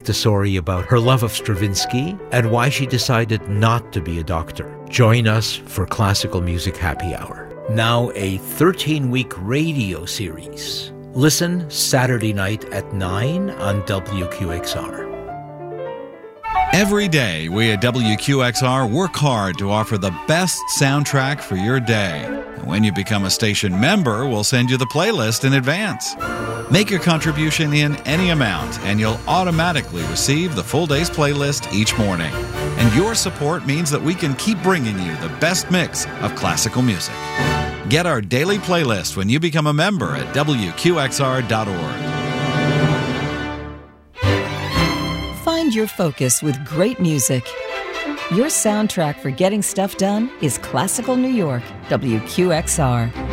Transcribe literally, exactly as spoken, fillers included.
the story about her love of Stravinsky and why she decided not to be a doctor. Join us for Classical Music Happy Hour. Now a thirteen-week radio series. Listen Saturday night at nine on W Q X R. Every day, we at W Q X R work hard to offer the best soundtrack for your day. And when you become a station member, we'll send you the playlist in advance. Make your contribution in any amount, and you'll automatically receive the full day's playlist each morning. And your support means that we can keep bringing you the best mix of classical music. Get our daily playlist when you become a member at W Q X R dot org. Find your focus with great music. Your soundtrack for getting stuff done is Classical New York, W Q X R.